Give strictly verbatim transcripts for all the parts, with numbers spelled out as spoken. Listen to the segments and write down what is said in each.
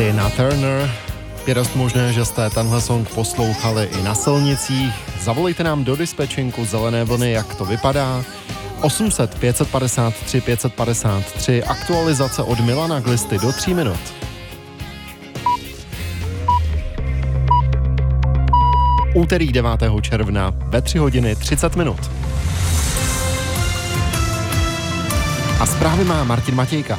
Tina Turner. Je dost možné, že jste tenhle song poslouchali i na silnicích. Zavolejte nám do dispečinku Zelené vlny, jak to vypadá. osm set pět padesát tři pět padesát tři, aktualizace od Milana Glisty do tří minut. Úterý devátého června ve tři hodiny třicet minut. A zprávy má Martin Matějka.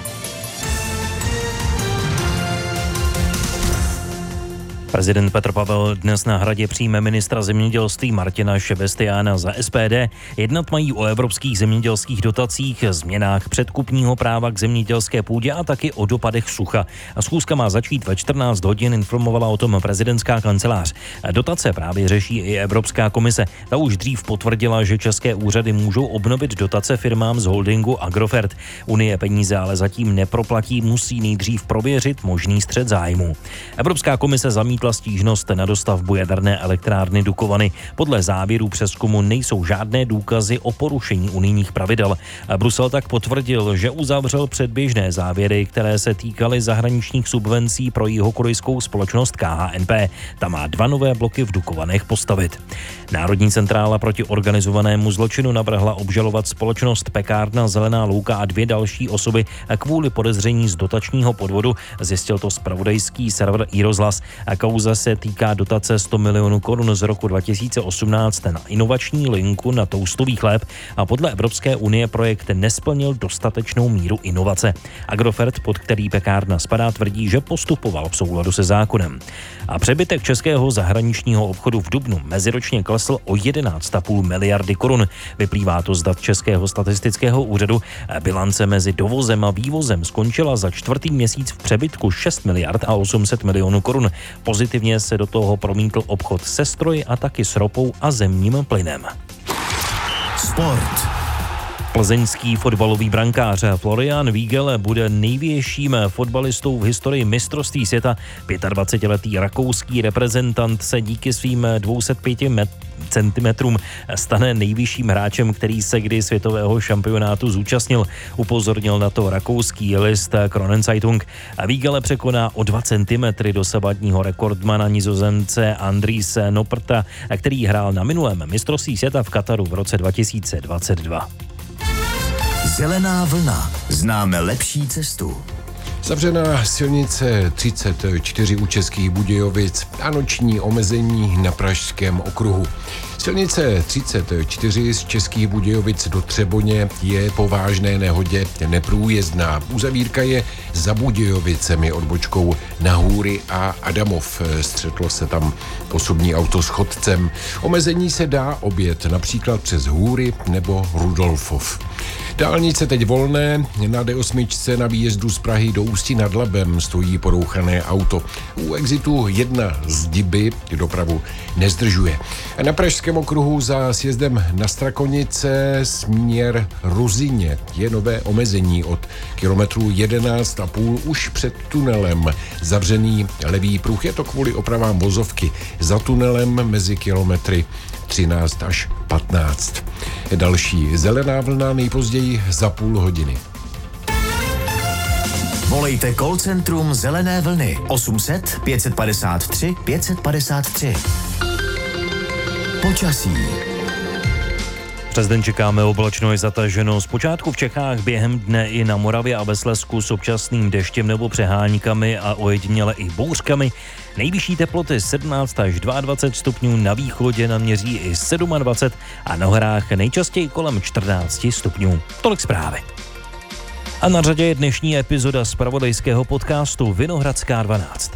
Prezident Petr Pavel dnes na Hradě přijme ministra zemědělství Martina Šebestiána za S P D. Jednat mají o evropských zemědělských dotacích, změnách předkupního práva k zemědělské půdě a taky o dopadech sucha. Schůzka má začít ve čtrnáct hodin, informovala o tom prezidentská kancelář. Dotace právě řeší i Evropská komise. Ta už dřív potvrdila, že české úřady můžou obnovit dotace firmám z holdingu Agrofert. Unie peníze ale zatím neproplatí, musí nejdřív prověřit možný střet zájmů. Evropská komise zamítla stížnost na dostavbu jaderné elektrárny Dukovany. Podle závěrů přezkumu nejsou žádné důkazy o porušení unijních pravidel. Brusel tak potvrdil, že uzavřel předběžné závěry, které se týkaly zahraničních subvencí pro jihokorejskou společnost K H N P. Ta má dva nové bloky v Dukovanech postavit. Národní centrála proti organizovanému zločinu navrhla obžalovat společnost Pekárna Zelená louka a dvě další osoby kvůli podezření z dotačního podvodu, zjistil to zpravodajský server iRozhlas. Kauza se týká dotace sto milionů korun z roku dva tisíce osmnáct na inovační linku na toustový chléb a podle Evropské unie projekt nesplnil dostatečnou míru inovace. Agrofert, pod který pekárna spadá, tvrdí, že postupoval v souladu se zákonem. A přebytek českého zahraničního obchodu v dubnu meziročně klesl o jedenáct celá pět miliardy korun. Vyplývá to z dat Českého statistického úřadu. Bilance mezi dovozem a vývozem skončila za čtvrtý měsíc v přebytku šest miliard a osm set milionů korun. Pozitivně se do toho promítl obchod se stroji a taky s ropou a zemním plynem. Sport. Plzeňský fotbalový brankář Florian Wiegel bude největším fotbalistou v historii mistrovství světa. dvacetiletý rakouský reprezentant se díky svým dvou stům pěti centimetrům stane nejvyšším hráčem, který se kdy světového šampionátu zúčastnil. Upozornil na to rakouský list Kronen Zeitung. Wiegel překoná o dva centimetry dosavadního rekordmana Nizozemce Andriese Nopperta, který hrál na minulém mistrovství světa v Kataru v roce dva tisíce dvacet dva. Zelená vlna. Známe lepší cestu. Zavřená silnice třicet čtyři u Českých Budějovic a noční omezení na Pražském okruhu. Silnice třicet čtyři z Českých Budějovic do Třeboně je po vážné nehodě neprůjezdná. Uzavírka je za Budějovicemi odbočkou na Hůry a Adamov. Střetlo se tam osobní auto s chodcem. Omezení se dá objet například přes Hůry nebo Rudolfov. Dálnice teď volné, na D osm na výjezdu z Prahy do Ústí nad Labem stojí porouchané auto. U exitu jedna z Diby dopravu nezdržuje. A na Pražském okruhu za sjezdem na Strakonice směr Ruzyně je nové omezení od kilometru jedenáct a půl už před tunelem. Zavřený levý pruh, je to kvůli opravám vozovky. Za tunelem mezi kilometry třináct až patnáct. Další zelená vlna nejpozději za půl hodiny. Volejte call centrum Zelené vlny osm set pět padesát tři pět padesát tři. Počasí. Přes den čekáme oblačno i zataženo. Zpočátku v Čechách, během dne i na Moravě a ve Slezsku s občasným deštěm nebo přeháníkami a ojediněle i bouřkami. Nejvyšší teploty sedmnáct až dvacet dva stupňů, na východě naměří i dvacet sedm a na horách nejčastěji kolem čtrnáct stupňů. Tolik zprávy. A na řadě je dnešní epizoda zpravodajského podcastu Vinohradská dvanáct.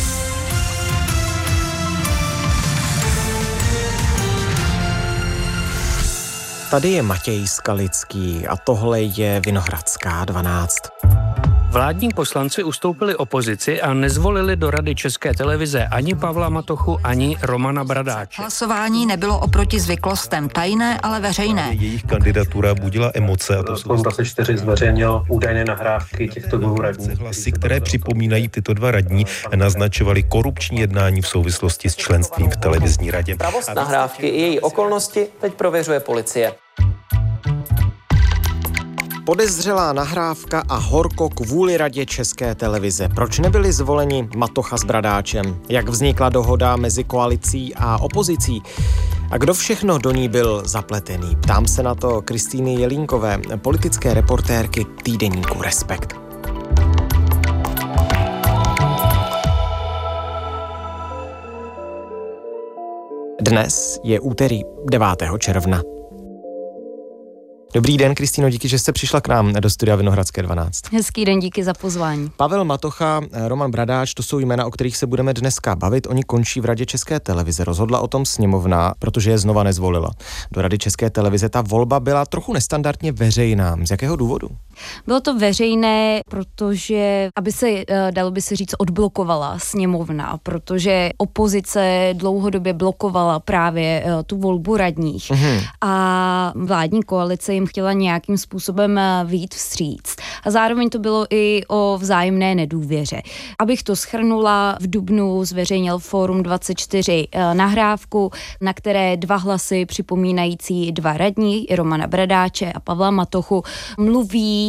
Tady je Matěj Skalický a tohle je Vinohradská dvanáct. Vládní poslanci ustoupili opozici a nezvolili do Rady České televize ani Pavla Matochu, ani Romana Bradáče. Hlasování nebylo oproti zvyklostem tajné, ale veřejné. Jejich kandidatura budila emoce. A to jsou dvacet čtyři zveřejnil údajné nahrávky těchto dvou radních. Hlasy, které připomínají tyto dva radní, naznačovaly korupční jednání v souvislosti s členstvím v televizní radě. Pravost nahrávky i její okolnosti teď prověřuje policie. Podezřelá nahrávka a horko kvůli Radě České televize. Proč nebyli zvoleni Matocha s Bradáčem? Jak vznikla dohoda mezi koalicí a opozicí? A kdo všechno do ní byl zapletený? Ptám se na to Kristýny Jelínkové, politické reportérky týdeníku Respekt. Dnes je úterý devátého června. Dobrý den, Kristýno, díky, že jste přišla k nám do studia Vinohradské dvanáct. Hezký den, díky za pozvání. Pavel Matocha, Roman Bradáč, to jsou jména, o kterých se budeme dneska bavit. Oni končí v Radě České televize. Rozhodla o tom sněmovna, protože je znova nezvolila. Do Rady České televize ta volba byla trochu nestandardně veřejná. Z jakého důvodu? Bylo to veřejné, protože, aby se, dalo by se říct, odblokovala sněmovna, protože opozice dlouhodobě blokovala právě tu volbu radních mm. a vládní koalice jim chtěla nějakým způsobem vyjít vstříc. A zároveň to bylo i o vzájemné nedůvěře. Abych to shrnula, v dubnu zveřejnil Fórum dvacet čtyři nahrávku, na které dva hlasy připomínající dva radní, Romana Bradáče a Pavla Matochu, mluví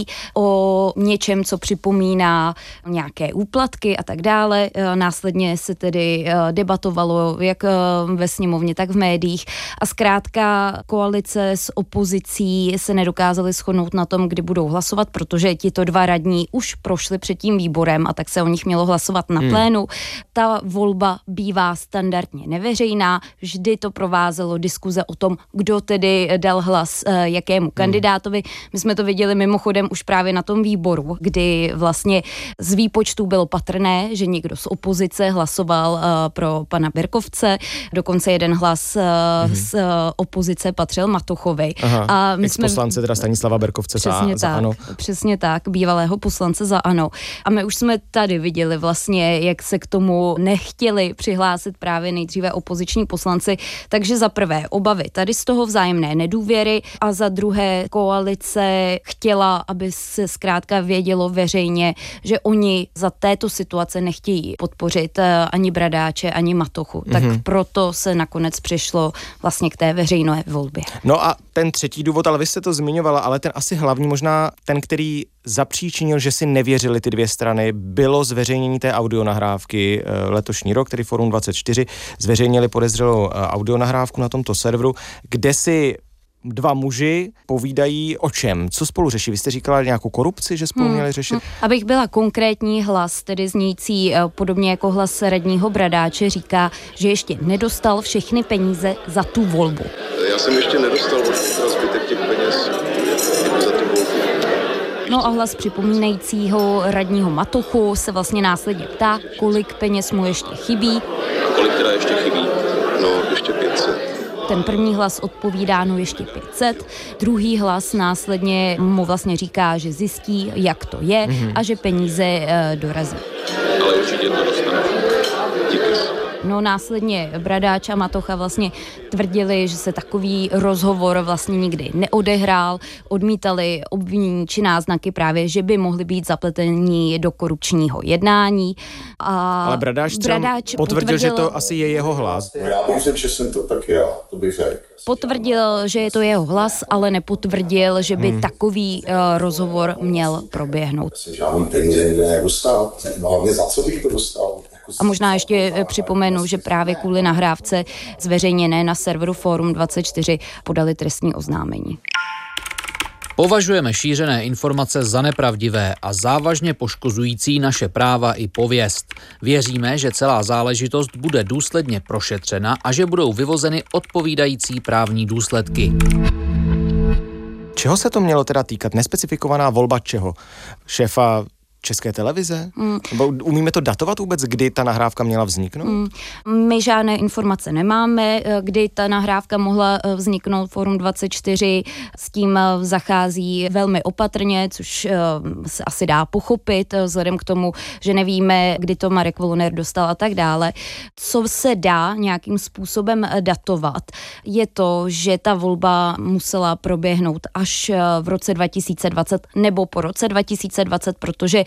o něčem, co připomíná nějaké úplatky a tak dále. Následně se tedy debatovalo jak ve sněmovně, tak v médiích a zkrátka koalice s opozicí se nedokázali shodnout na tom, kdy budou hlasovat, protože tito dva radní už prošli před tím výborem a tak se o nich mělo hlasovat na plénu. Hmm. Ta volba bývá standardně neveřejná, vždy to provázelo diskuze o tom, kdo tedy dal hlas jakému kandidátovi. My jsme to viděli mimochodem už právě na tom výboru, kdy vlastně z výpočtu bylo patrné, že někdo z opozice hlasoval uh, pro pana Berkovce, dokonce jeden hlas uh, mm-hmm. z uh, opozice patřil Matochovi. Aha, a my jsme poslance teda Stanislava Berkovce za, za ANO. Přesně tak, bývalého poslance za ANO. A my už jsme tady viděli vlastně, jak se k tomu nechtěli přihlásit právě nejdříve opoziční poslanci. Takže za prvé obavy tady z toho vzájemné nedůvěry a za druhé koalice chtěla, aby se zkrátka vědělo veřejně, že oni za této situace nechtějí podpořit ani Bradáče, ani Matochu. Tak mm-hmm. proto se nakonec přišlo vlastně k té veřejné volbě. No a ten třetí důvod, ale vy jste to zmiňovala, ale ten asi hlavní, možná ten, který zapříčinil, že si nevěřili ty dvě strany, bylo zveřejnění té audionahrávky letošní rok, tedy Fórum dvacet čtyři, zveřejnili podezřelou audionahrávku na tomto serveru, kde si dva muži povídají o čem? Co spolu řeší? Vy jste říkala nějakou korupci, že spolu hmm. měli řešit? Hmm. Abych byla konkrétní, hlas, tedy znějící podobně jako hlas radního Bradáče, říká, že ještě nedostal všechny peníze za tu volbu. Já jsem ještě nedostal zbytek těch peněz za tu volbu. No a hlas připomínajícího radního Matochu se vlastně následně ptá, kolik peněz mu ještě chybí. A kolik teda ještě chybí? No, ještě pět set. Ten první hlas odpovídá, no ještě pět set, druhý hlas následně mu vlastně říká, že zjistí, jak to je mm-hmm. a že peníze e, dorazí. Ale určitě to dostane. Díky. No následně Bradáč a Matocha vlastně tvrdili, že se takový rozhovor vlastně nikdy neodehrál, odmítali obvinění či náznaky právě, že by mohli být zapletení do korupčního jednání. A ale Bradáč, Bradáč potvrdil, potvrdil, že to asi je jeho hlas. No já myslím, že jsem to tak já, to bych řekl. Potvrdil, že je to jeho hlas, ale nepotvrdil, že by hmm. takový uh, rozhovor měl proběhnout. Žádný peníze nikdy nedostal, no hlavně za co bych to dostal. A možná ještě připomenu, že právě kvůli nahrávce zveřejněné na serveru Fórum dvacet čtyři podali trestní oznámení. Považujeme šířené informace za nepravdivé a závažně poškozující naše práva i pověst. Věříme, že celá záležitost bude důsledně prošetřena a že budou vyvozeny odpovídající právní důsledky. Čeho se to mělo teda týkat? Nespecifikovaná volba čeho? Šéfa České televize? Mm. Umíme to datovat vůbec, kdy ta nahrávka měla vzniknout? Mm. My žádné informace nemáme, kdy ta nahrávka mohla vzniknout. Fórum dvacet čtyři s tím zachází velmi opatrně, což se asi dá pochopit, vzhledem k tomu, že nevíme, kdy to Marek Voloner dostal a tak dále. Co se dá nějakým způsobem datovat, je to, že ta volba musela proběhnout až v roce dva tisíce dvacet nebo po roce dva tisíce dvacet, protože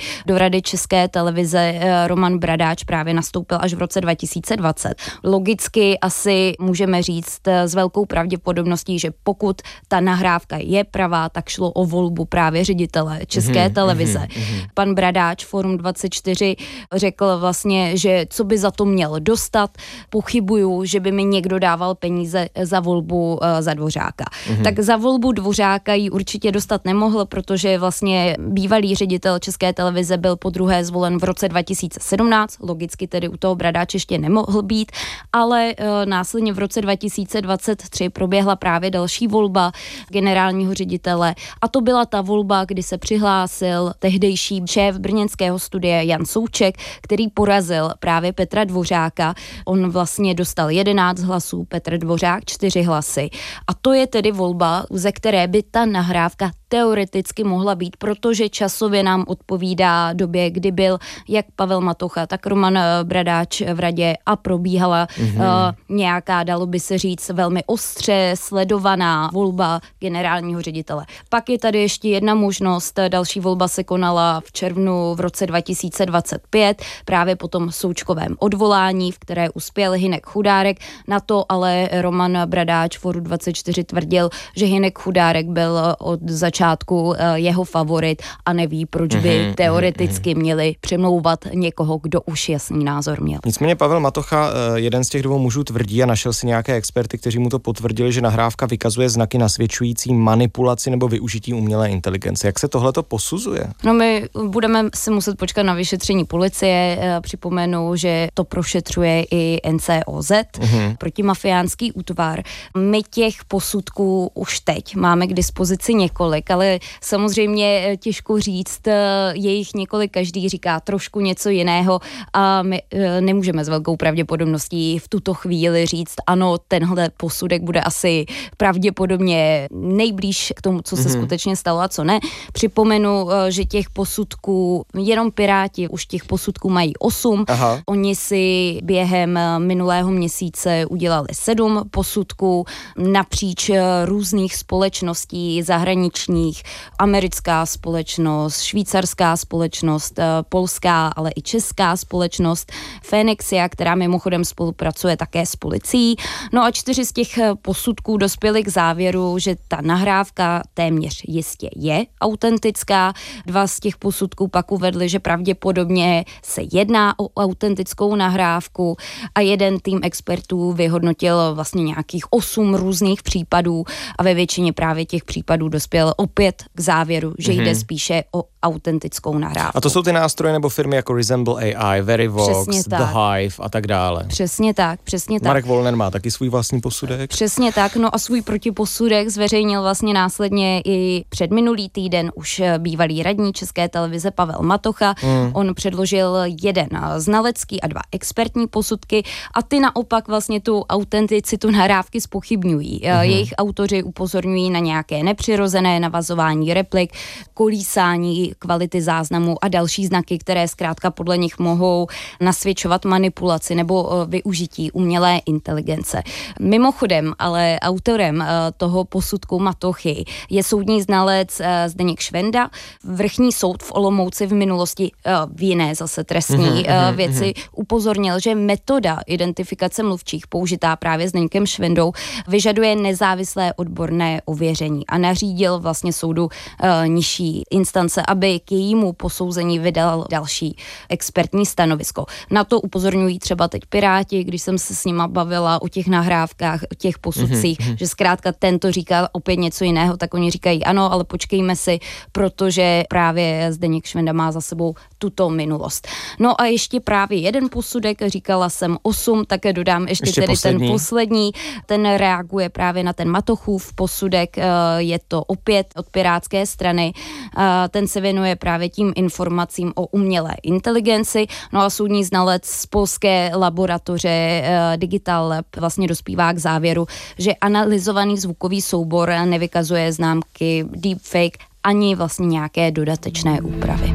do Rady České televize Roman Bradáč právě nastoupil až v roce dva tisíce dvacet. Logicky asi můžeme říct s velkou pravděpodobností, že pokud ta nahrávka je pravá, tak šlo o volbu právě ředitele České mm-hmm, televize. Mm-hmm. Pan Bradáč Forum dvacet čtyři řekl vlastně, že co by za to měl dostat, pochybuju, že by mi někdo dával peníze za volbu uh, za Dvořáka. Mm-hmm. Tak za volbu Dvořáka ji určitě dostat nemohl, protože vlastně bývalý ředitel České televize byl podruhé zvolen v roce dva tisíce sedmnáct, logicky tedy u toho Bradáč ještě nemohl být, ale uh, následně v roce dva tisíce dvacet tři proběhla právě další volba generálního ředitele a to byla ta volba, kdy se přihlásil tehdejší šéf brněnského studia Jan Souček, který porazil právě Petra Dvořáka. On vlastně dostal jedenáct hlasů, Petr Dvořák čtyři hlasy. A to je tedy volba, ze které by ta nahrávka teoreticky mohla být, protože časově nám odpovídá době, kdy byl jak Pavel Matocha, tak Roman Bradáč v radě a probíhala mm-hmm. uh, nějaká, dalo by se říct, velmi ostře sledovaná volba generálního ředitele. Pak je tady ještě jedna možnost, další volba se konala v červnu v roce dva tisíce dvacet pět, právě po tom Součkovém odvolání, v které uspěl Hynek Chudárek. Na to ale Roman Bradáč Foru dvacet čtyři tvrdil, že Hynek Chudárek byl od začátku jeho favorit a neví, proč by teoreticky měli přemlouvat někoho, kdo už jasný názor měl. Nicméně Pavel Matocha, jeden z těch dvou mužů, tvrdí a našel si nějaké experty, kteří mu to potvrdili, že nahrávka vykazuje znaky nasvědčující manipulaci nebo využití umělé inteligence. Jak se tohleto posuzuje? No my budeme si muset počkat na vyšetření policie. Připomenu, že to prošetřuje i N C O Z, uh-huh. protimafiánský útvar. My těch posudků už teď máme k dispozici několik, ale samozřejmě těžko říct, je jich několik, každý říká trošku něco jiného a my nemůžeme s velkou pravděpodobností v tuto chvíli říct, ano, tenhle posudek bude asi pravděpodobně nejblíž k tomu, co se mm-hmm. skutečně stalo a co ne. Připomenu, že těch posudků, jenom Piráti už těch posudků mají osm. Aha. Oni si během minulého měsíce udělali sedm posudků napříč různých společností zahraničních, americká společnost, švýcarská společnost, polská, ale i česká společnost, Fenixia, která mimochodem spolupracuje také s policií. No a čtyři z těch posudků dospěly k závěru, že ta nahrávka téměř jistě je autentická. Dva z těch posudků pak uvedli, že pravděpodobně se jedná o autentickou nahrávku a jeden tým expertů vyhodnotil vlastně nějakých osm různých případů a ve většině právě těch případů dospěl opět k závěru, že mm-hmm. jde spíše o autentickou nahrávku. A to jsou ty nástroje nebo firmy jako Resemble A I, Verivox, The Hive a tak dále. Přesně tak, přesně tak. Marek Wollner má taky svůj vlastní posudek. Přesně tak, no a svůj protiposudek zveřejnil vlastně následně i předminulý týden už bývalý radní České televize Pavel Matocha. Mm. On předložil jeden znalecký a dva expertní posudky a ty naopak vlastně tu autenticitu nahrávky zpochybňují. Mm. Jejich autoři upozorňují na nějaké nepřirozené navazování replik, kolísání kvality záznamu a další znaky, které zkrátka podle nich mohou nasvědčovat manipulaci nebo využití umělé inteligence. Mimochodem, ale autorem toho posudku Matochy je soudní znalec Zdeněk Švenda. Vrchní soud v Olomouci v minulosti v jiné zase trestní mm-hmm, věci mm-hmm. upozornil, že metoda identifikace mluvčích použitá právě Zdeňkem Švendou vyžaduje nezávislé odborné ověření a nařídil vlastně soudu uh, nižší instance, aby k jejímu posouzení vydal další expertní stanovisko. Na to upozorňují třeba teď Piráti, když jsem se s nima bavila o těch nahrávkách, o těch posudcích, mm-hmm. že zkrátka tento říká opět něco jiného, tak oni říkají ano, ale počkejme si, protože právě Zdeněk Švenda má za sebou tuto minulost. No a ještě právě jeden posudek, říkala jsem osm, také dodám ještě, ještě tedy poslední. ten poslední, ten reaguje právě na ten Matochův posudek, je to opět od pirátské strany, ten se věnuje právě tím informacím o umělé inteligenci, no a soudní znalec z polské laboratoře Digital Lab vlastně dospívá k závěru, že analyzovaný zvukový soubor nevykazuje známky deepfake ani vlastně nějaké dodatečné úpravy.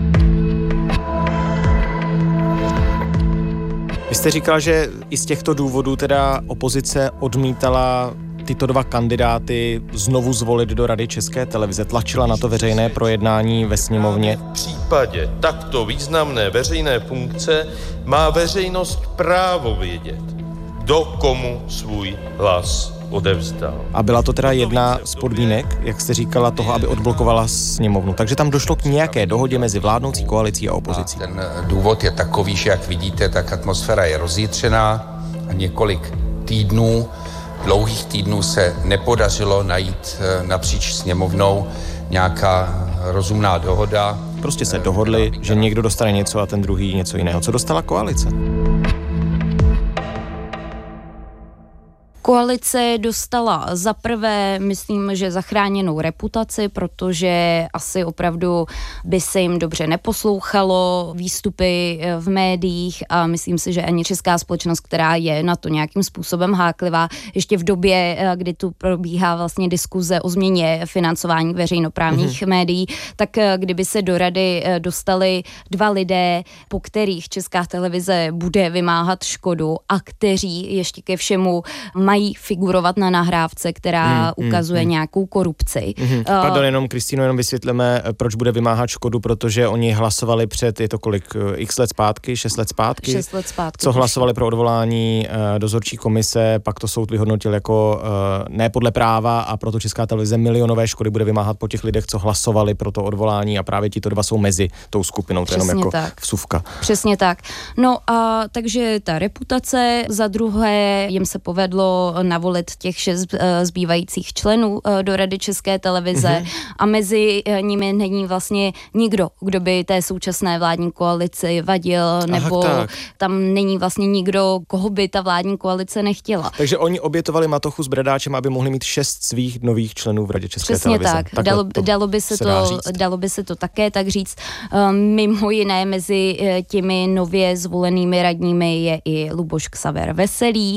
Vy jste říkal, že i z těchto důvodů teda opozice odmítala tyto dva kandidáty znovu zvolit do Rady České televize? Tlačila na to veřejné projednání ve sněmovně? V případě takto významné veřejné funkce má veřejnost právo vědět, kdo komu svůj hlas odevzdal. A byla to teda jedna z podmínek, jak jste říkala, toho, aby odblokovala sněmovnu. Takže tam došlo k nějaké dohodě mezi vládnoucí koalicí a opozicí. A ten důvod je takový, že jak vidíte, tak atmosféra je rozjitřená a několik týdnů, dlouhých týdnů se nepodařilo najít napříč sněmovnou nějaká rozumná dohoda. Prostě se dohodli, že někdo dostane něco a ten druhý něco jiného. Co dostala koalice? Koalice dostala za prvé, myslím, že zachráněnou reputaci, protože asi opravdu by se jim dobře neposlouchalo výstupy v médiích a myslím si, že ani česká společnost, která je na to nějakým způsobem háklivá, ještě v době, kdy tu probíhá vlastně diskuze o změně financování veřejnoprávních mm-hmm. médií, tak kdyby se do rady dostali dva lidé, po kterých Česká televize bude vymáhat škodu a kteří ještě ke všemu mají figurovat na nahrávce, která hmm, ukazuje hmm, nějakou korupci. Hmm. Uh, Pardon, jenom Kristýno, jenom vysvětlíme, proč bude vymáhat škodu, protože oni hlasovali před, je to kolik, x let zpátky, šest let zpátky, šest let zpátky co hlasovali pro odvolání uh, dozorčí komise, pak to soud vyhodnotil jako uh, ne podle práva a proto Česká televize milionové škody bude vymáhat po těch lidech, co hlasovali pro to odvolání a právě tito dva jsou mezi tou skupinou, to jenom jako tak. Vsuvka. Přesně tak. No a takže ta reputace, za druhé jim se povedlo navolit těch šest zbývajících členů do Rady České televize mm-hmm. a mezi nimi není vlastně nikdo, kdo by té současné vládní koalici vadil, nebo Aha, tam není vlastně nikdo, koho by ta vládní koalice nechtěla. Takže oni obětovali Matochu s Bradáčem, aby mohli mít šest svých nových členů v Radě České Přesně televize. Tak. Takhle dalo, dalo, by se se to, dalo by se to také tak říct. Mimo jiné mezi těmi nově zvolenými radními je i Luboš Ksaver Veselý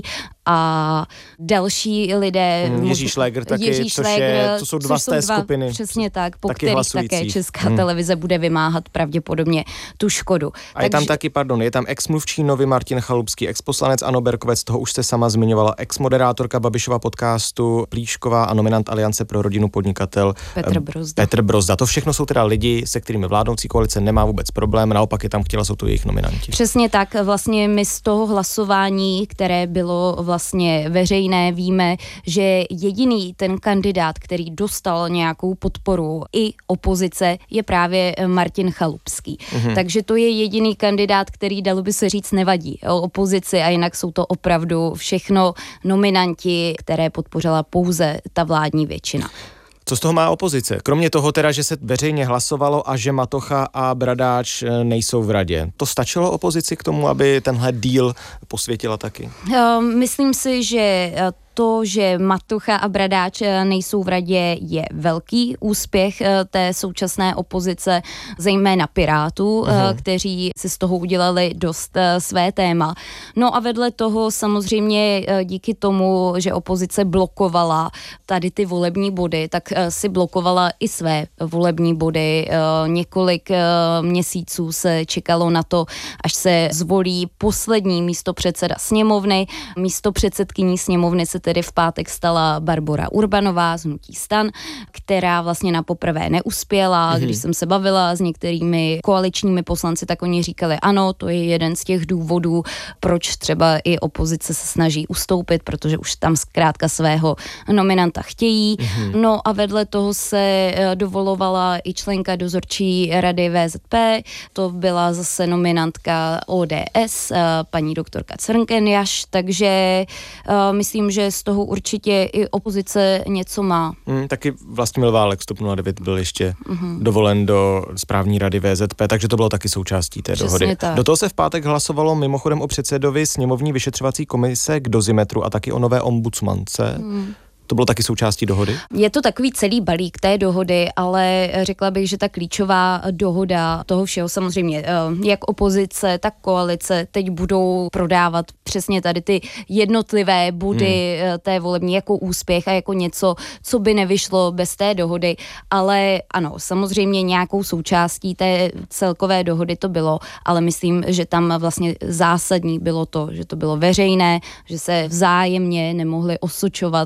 a další lidé. Hmm, Jiří Šlégr taky, Jiří což, Šlégr, je, co jsou dva z té dva, skupiny. Přesně tak, po taky kterých hlasující. také Česká hmm. televize bude vymáhat pravděpodobně tu škodu. A Takže... je tam taky, pardon, je tam ex-mluvčí nový Martin Chalupský, ex-poslanec Ano Berkovec, toho už jste sama zmiňovala, ex-moderátorka Babišova podcastu Plíšková a nominant Aliance pro rodinu podnikatel Petr Brozda. Petr Brozda. To všechno jsou teda lidi, se kterými vládnoucí koalice nemá vůbec problém, naopak je tam chtěla, jsou to jejich nominanti. Přesně tak, vlastně my z toho hlasování, které bylo vlastně veřejné, víme, že jediný ten kandidát, který dostal nějakou podporu i opozice, je právě Martin Chalupský. Mm-hmm. Takže to je jediný kandidát, který, dalo by se říct, nevadí o opozici a jinak jsou to opravdu všechno nominanti, které podpořila pouze ta vládní většina. Co z toho má opozice? Kromě toho teda, že se veřejně hlasovalo a že Matocha a Bradáč nejsou v radě. To stačilo opozici k tomu, aby tenhle deal posvětila taky? Myslím si, že to, že Matocha a Bradáč nejsou v radě, je velký úspěch té současné opozice, zejména Pirátů, uh-huh. kteří si z toho udělali dost své téma. No a vedle toho samozřejmě díky tomu, že opozice blokovala tady ty volební body, tak si blokovala i své volební body. Několik měsíců se čekalo na to, až se zvolí poslední místopředseda sněmovny. Místopředsedkyní sněmovny se tedy v pátek stala Barbora Urbanová z hnutí STAN, která vlastně na poprvé neuspěla. Mm-hmm. Když jsem se bavila s některými koaličními poslanci, tak oni říkali, ano, to je jeden z těch důvodů, proč třeba i opozice se snaží ustoupit, protože už tam zkrátka svého nominanta chtějí. Mm-hmm. No a vedle toho se dovolovala i členka dozorčí rady V Z P, to byla zase nominantka O D S, paní doktorka Crnkenjaš, takže myslím, že z toho určitě i opozice něco má. Hmm, taky Vlastimil Válek z TOP nula devět byl ještě mm-hmm. dovolen do správní rady V Z P, takže to bylo taky součástí té Přesně dohody. Tak. Do toho se v pátek hlasovalo mimochodem o předsedovi sněmovní vyšetřovací komise k Dozimetru a taky o nové ombudsmance. Hmm. To bylo taky součástí dohody? Je to takový celý balík té dohody, ale řekla bych, že ta klíčová dohoda toho všeho samozřejmě, jak opozice, tak koalice teď budou prodávat přesně tady ty jednotlivé body hmm. té volební jako úspěch a jako něco, co by nevyšlo bez té dohody, ale ano, samozřejmě nějakou součástí té celkové dohody to bylo, ale myslím, že tam vlastně zásadní bylo to, že to bylo veřejné, že se vzájemně nemohli osočovat, kdo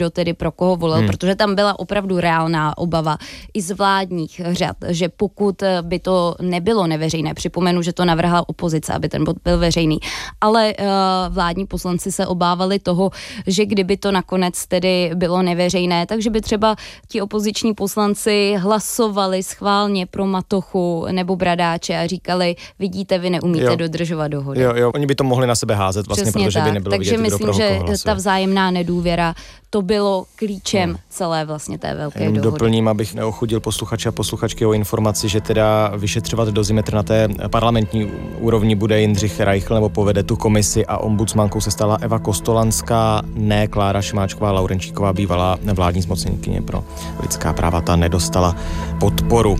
kdo tedy pro koho volil, hmm. protože tam byla opravdu reálná obava i z vládních řad, že pokud by to nebylo neveřejné, připomenu, že to navrhla opozice, aby ten bod byl veřejný, ale uh, vládní poslanci se obávali toho, že kdyby to nakonec tedy bylo neveřejné, takže by třeba ti opoziční poslanci hlasovali schválně pro Matochu nebo Bradáče a říkali, vidíte, vy neumíte jo. dodržovat dohody. Jo, jo, oni by to mohli na sebe házet vlastně, přesně protože tak. by nebylo takže vidět, myslím, kdo pro že koho ta vzájemná nedůvěra, to bylo klíčem no. celé vlastně té velké Jenom dohody. Doplním, abych neochudil posluchače a posluchačky o informaci, že teda vyšetřovat dozimetr na té parlamentní úrovni bude Jindřich Reichl, nebo povede tu komisi, a ombudsmankou se stala Eva Kostolanská, ne Klára Šimáčková Laurenčíková, bývalá vládní zmocněnkyně pro lidská práva, ta nedostala podporu.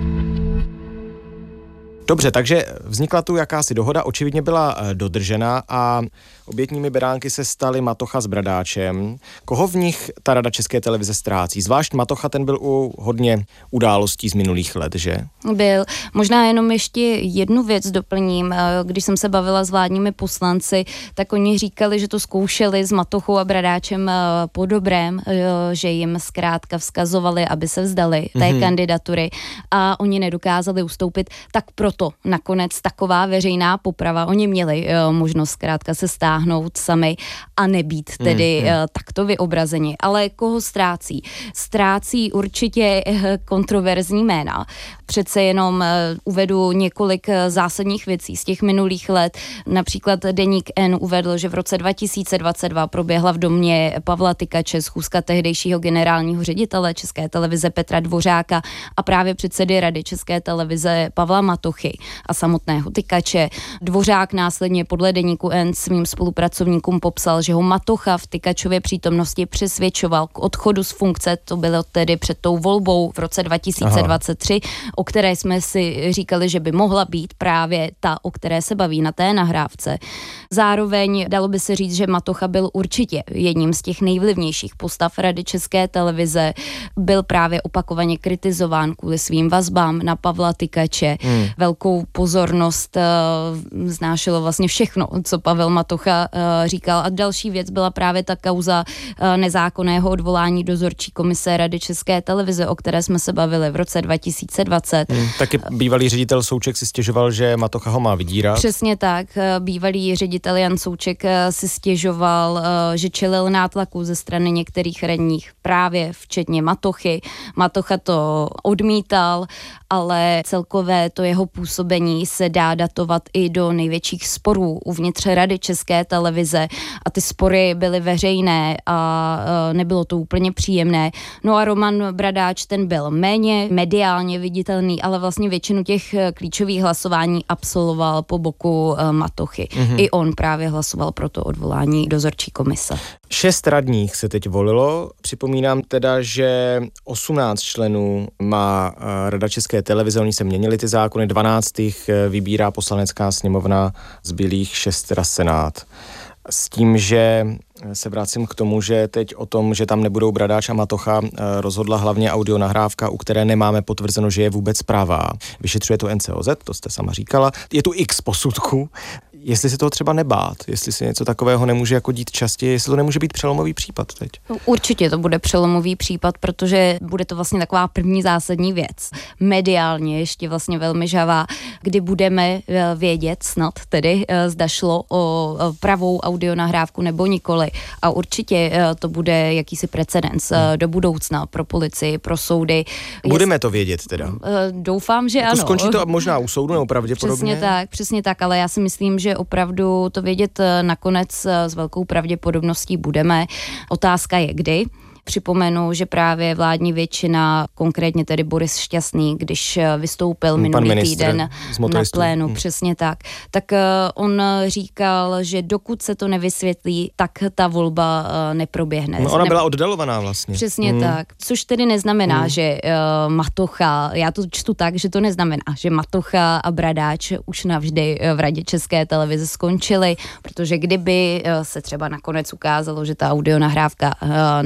Dobře, takže vznikla tu jakási dohoda, očividně byla dodržena a obětními beránky se staly Matocha s Bradáčem. Koho v nich ta Rada České televize ztrácí? Zvlášť Matocha, ten byl u hodně událostí z minulých let, že? Byl. Možná jenom ještě jednu věc doplním. Když jsem se bavila s vládními poslanci, tak oni říkali, že to zkoušeli s Matochou a Bradáčem po dobrém, že jim zkrátka vzkazovali, aby se vzdali té mm-hmm. kandidatury a oni nedokázali ustoupit, tak proto to nakonec taková veřejná poprava. Oni měli uh, možnost zkrátka se stáhnout sami a nebýt tedy mm, mm. Uh, takto vyobrazeni. Ale koho ztrácí? Ztrácí určitě uh, kontroverzní jména. Přece jenom uh, uvedu několik uh, zásadních věcí z těch minulých let. Například deník N uvedl, že v roce dva tisíce dvacet dva proběhla v domě Pavla Tykače schůzka tehdejšího generálního ředitele České televize Petra Dvořáka a právě předsedy Rady České televize Pavla Matochy a samotného Tykače. Dvořák následně podle deníku N svým spolupracovníkům popsal, že ho Matocha v Tykačově přítomnosti přesvědčoval k odchodu z funkce, to bylo tedy před tou volbou v roce dva tisíce dvacet tři, Aha. o které jsme si říkali, že by mohla být právě ta, o které se baví na té nahrávce. Zároveň dalo by se říct, že Matocha byl určitě jedním z těch nejvlivnějších postav Rady České televize, byl právě opakovaně kritizován kvůli svým vazbám na Pavla Tykače. Hmm. Velkou pozornost uh, znášelo vlastně všechno, co Pavel Matocha uh, říkal. A další věc byla právě ta kauza uh, nezákonného odvolání dozorčí komise Rady České televize, o které jsme se bavili v roce dva tisíce dvacet. Hmm. Taky bývalý ředitel Souček si stěžoval, že Matocha ho má vydírat. Přesně tak. Bývalý ředitel Jan Souček uh, si stěžoval, uh, že čelil nátlaku ze strany některých radních, právě včetně Matochy. Matocha to odmítal, ale celkové to jeho působení se dá datovat i do největších sporů uvnitř Rady České televize a ty spory byly veřejné a nebylo to úplně příjemné. No a Roman Bradáč, ten byl méně mediálně viditelný, ale vlastně většinu těch klíčových hlasování absolvoval po boku Matochy. Mm-hmm. I on právě hlasoval pro to odvolání dozorčí komise. Šest radních se teď volilo. Připomínám teda, že osmnáct členů má Rada České televize, oni se měnili ty zákony, dvanáct jich vybírá Poslanecká sněmovna, zbylých šest teda Senát. S tím, že se vracím k tomu, že teď o tom, že tam nebudou Bradáč a Matocha, rozhodla hlavně audionahrávka, u které nemáme potvrzeno, že je vůbec pravá. Vyšetřuje to N C O Z, to jste sama říkala. Je tu x posudků. Jestli se toho třeba nebát, jestli se něco takového nemůže jako dít častěji, jestli to nemůže být přelomový případ teď. Určitě to bude přelomový případ, protože bude to vlastně taková první zásadní věc. Mediálně ještě vlastně velmi žavá, kdy budeme vědět snad tedy, zda šlo o pravou audionahrávku nebo nikoli. A určitě to bude jakýsi precedens hmm. do budoucna pro policii, pro soudy. Budeme to vědět teda? Doufám, že jako ano. Skončí to možná u soudu nebo pravděpodobně? Přesně tak, přesně tak, ale já si myslím, že opravdu to vědět nakonec s velkou pravděpodobností budeme. Otázka je kdy. Připomenu, že právě vládní většina, konkrétně tedy Boris Šťastný, když vystoupil minulý týden na plénu, hmm. přesně tak, tak on říkal, že dokud se to nevysvětlí, tak ta volba neproběhne. No, ona byla oddalovaná vlastně. Přesně hmm. tak, což tedy neznamená, hmm. že uh, Matocha, já to čtu tak, že to neznamená, že Matocha a Bradáč už navždy v Radě České televize skončili, protože kdyby uh, se třeba nakonec ukázalo, že ta audionahrávka uh, nebyla pravda,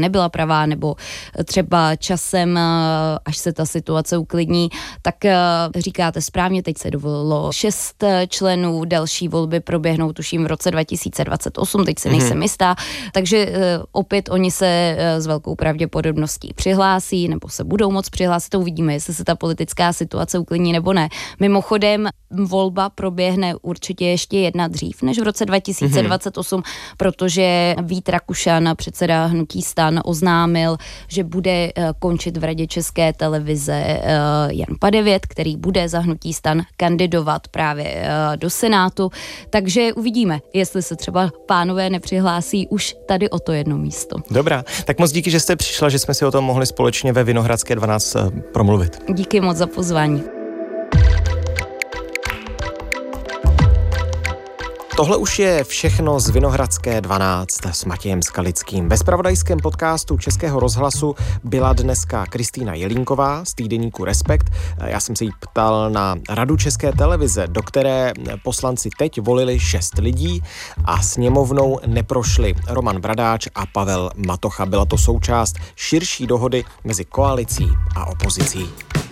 rozprava, nebo třeba časem, až se ta situace uklidní, tak říkáte správně, teď se dovolilo šest členů, další volby proběhnou tuším v roce dva tisíce dvacet osm, teď se nejsem jistá, takže opět oni se s velkou pravděpodobností přihlásí, nebo se budou moc přihlásit, to uvidíme, jestli se ta politická situace uklidní nebo ne. Mimochodem, volba proběhne určitě ještě jedna dřív než v roce dva tisíce dvacet osm, mm-hmm. protože Vít Rakušan, předseda hnutí STAN, oznámil, že bude končit v Radě České televize Jan Padevět, který bude za hnutí STAN kandidovat právě do Senátu. Takže uvidíme, jestli se třeba pánové nepřihlásí už tady o to jedno místo. Dobrá, tak moc díky, že jste přišla, že jsme si o tom mohli společně ve Vinohradské dvanáct promluvit. Díky moc za pozvání. Tohle už je všechno z Vinohradské dvanáct s Matějem Skalickým. Ve zpravodajském podcastu Českého rozhlasu byla dneska Kristýna Jelínková z týdeníku Respekt. Já jsem se jí ptal na Radu České televize, do které poslanci teď volili šest lidí a sněmovnou neprošli Roman Bradáč a Pavel Matocha. Byla to součást širší dohody mezi koalicí a opozicí.